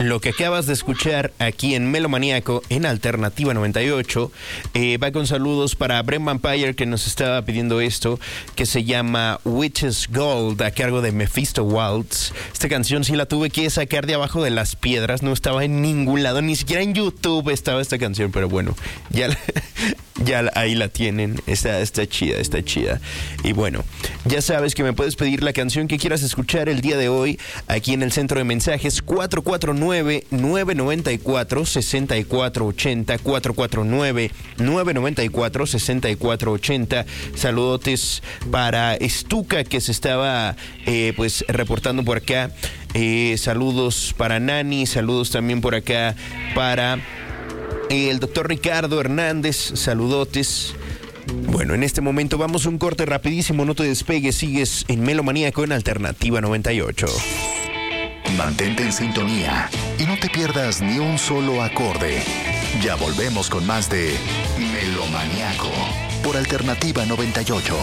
Lo que acabas de escuchar aquí en Melomaníaco, en Alternativa 98, va con saludos para Brent Vampire, que nos estaba pidiendo esto, que se llama Witch's Gold, a cargo de Mephisto Waltz. Esta canción sí la tuve que sacar de abajo de las piedras, no estaba en ningún lado, ni siquiera en YouTube estaba esta canción, pero bueno, ya ahí la tienen. Está chida. Y bueno, ya sabes que me puedes pedir la canción que quieras escuchar el día de hoy aquí en el centro de mensajes 449-994-6480, 449-994-6480. Saludotes para Estuca, que se estaba pues reportando por acá. Saludos para Nani, saludos también por acá para el doctor Ricardo Hernández, saludotes. Bueno, en este momento vamos a un corte rapidísimo, no te despegues, sigues en Melomaníaco en Alternativa 98. Mantente en sintonía y no te pierdas ni un solo acorde. Ya volvemos con más de Melomaníaco por Alternativa 98.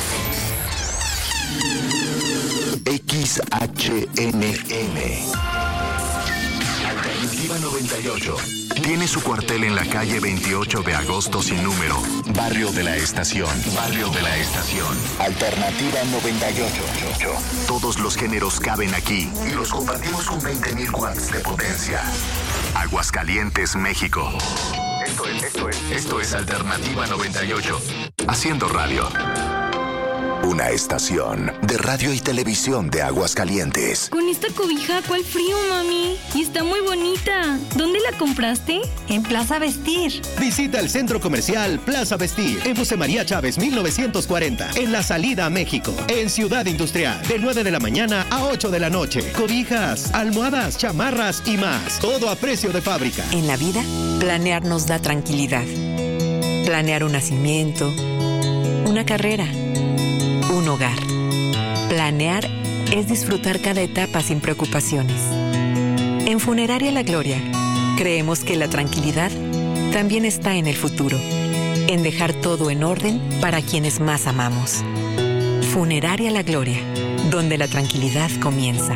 XHNN Alternativa 98 tiene su cuartel en la calle 28 de agosto sin número, Barrio de la Estación. Alternativa 98. Todos los géneros caben aquí y los compartimos con 20,000 watts de potencia. Aguascalientes, México. Esto es Alternativa 98. Haciendo radio. Una estación de radio y televisión de Aguascalientes. Con esta cobija, ¿cuál frío, mami? Y está muy bonita. ¿Dónde la compraste? En Plaza Vestir. Visita el centro comercial Plaza Vestir en José María Chávez 1940, en la salida a México, en Ciudad Industrial, de 9 de la mañana a 8 de la noche. Cobijas, almohadas, chamarras y más. Todo a precio de fábrica. En la vida, planear nos da tranquilidad. Planear un nacimiento, una carrera, un hogar. Planear es disfrutar cada etapa sin preocupaciones. En Funeraria La Gloria, creemos que la tranquilidad también está en el futuro, en dejar todo en orden para quienes más amamos. Funeraria La Gloria, donde la tranquilidad comienza.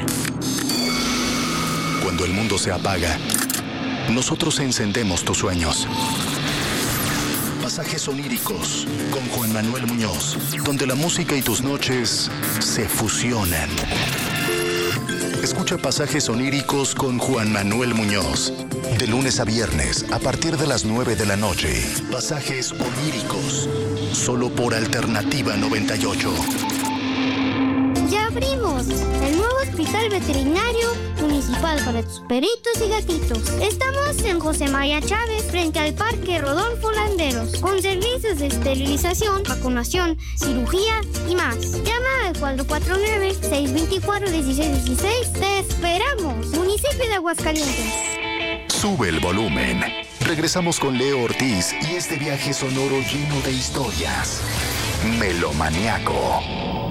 Cuando el mundo se apaga, nosotros encendemos tus sueños. Pasajes oníricos con Juan Manuel Muñoz, donde la música y tus noches se fusionan. Escucha Pasajes oníricos con Juan Manuel Muñoz, de lunes a viernes a partir de las 9 de la noche. Pasajes oníricos, solo por Alternativa 98. ¡Ya abrimos! El nuevo Hospital Veterinario Municipal para tus perritos y gatitos. Estamos en José María Chávez, frente al Parque Rodolfo Landeros, con servicios de esterilización, vacunación, cirugía y más. Llama al 449-624-1616. ¡Te esperamos! Municipio de Aguascalientes. Sube el volumen. Regresamos con Leo Ortiz y este viaje sonoro lleno de historias. Melomaníaco.